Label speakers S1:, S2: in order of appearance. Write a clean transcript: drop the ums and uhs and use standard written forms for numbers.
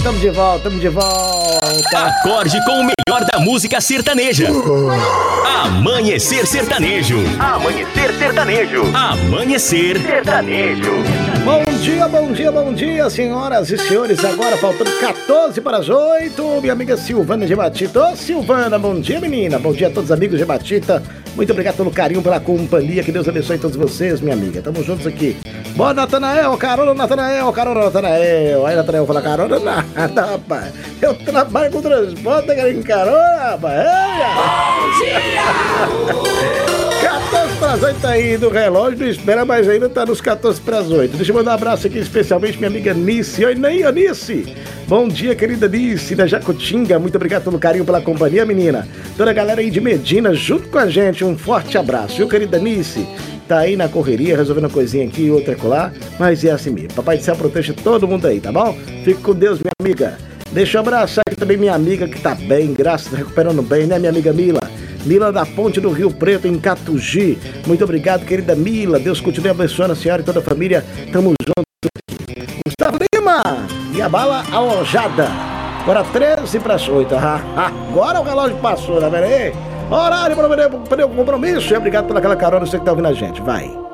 S1: tamo de volta.
S2: Acorde com o melhor da música sertaneja. Amanhecer Sertanejo. Amanhecer Sertanejo. Amanhecer Sertanejo.
S1: Bom dia, senhoras e senhores. Agora faltando 14 para as 8. Minha amiga Silvana de Batista. Ô, Silvana, bom dia, menina. Bom dia a todos os amigos de Batista. Muito obrigado pelo carinho, pela companhia. Que Deus abençoe todos vocês, minha amiga. Tamo juntos aqui. Bora, Natanael, carona, Natanael. Aí, Natanael fala, carona nada, rapaz. Eu trabalho com transporte, querendo carona, rapaz. Bom dia! 14 para as 8 aí do relógio, não espera, mas ainda tá nos 14 para as 8. Deixa eu mandar um abraço aqui especialmente minha amiga Nice. Oi, Nice. Bom dia, querida Nice, da Jacutinga. Muito obrigado pelo carinho, pela companhia, menina. Toda a galera aí de Medina, junto com a gente. Um forte abraço, viu, querida Nice? Tá aí na correria, resolvendo uma coisinha aqui e outra colar, mas é assim mesmo. Papai do Céu proteja todo mundo aí, tá bom? Fique com Deus, minha amiga. Deixa eu abraçar aqui também minha amiga que tá bem, graças a recuperando bem, né, minha amiga Mila? Mila da Ponte do Rio Preto, em Catugi. Muito obrigado, querida Mila. Deus continue abençoando a senhora e toda a família. Tamo junto. Gustavo Lima e a bala alojada. Agora 13 para as 8. Agora o relógio passou, tá vendo aí? Horário para o compromisso. E obrigado pelaquela carona, você que tá ouvindo a gente. Vai.